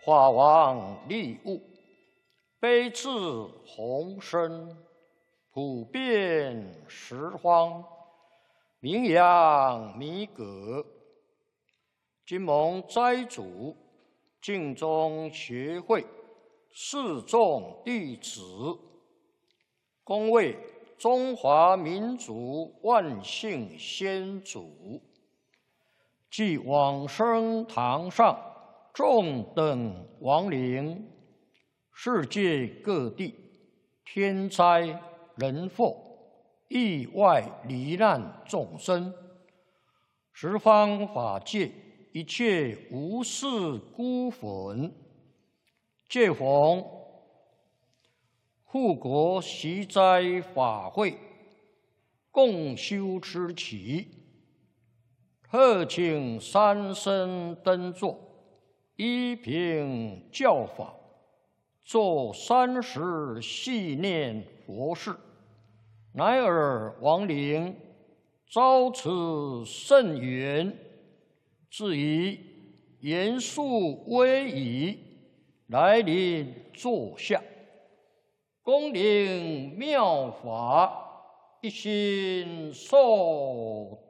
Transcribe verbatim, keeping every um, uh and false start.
法王利物，悲智宏深，普遍十方，名扬弥革。今蒙斋主净宗学会四众弟子，恭为中华民族万姓先祖，即往生堂上众等亡灵，世界各地天灾人祸、意外罹难众生，十方法界一切无事孤魂，借逢护国习斋法会，共修之期，特请三僧登座，依凭教法，做三时系念佛事，乃尔亡灵遭此甚缘，至以严肃威仪来临座下，恭领妙法，一心受